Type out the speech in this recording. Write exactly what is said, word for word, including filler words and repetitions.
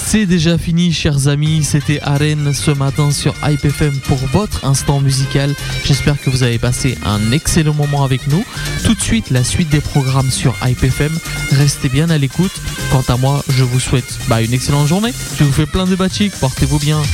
C'est déjà fini, chers amis. C'était Arène ce matin sur Hype F M pour votre instant musical. J'espère que vous avez passé un excellent moment avec nous. Tout de suite, la suite des programmes sur Hype F M. Restez bien à l'écoute. Quant à moi, je vous souhaite bah, une excellente journée. Je vous fais plein de batiks. Portez-vous bien.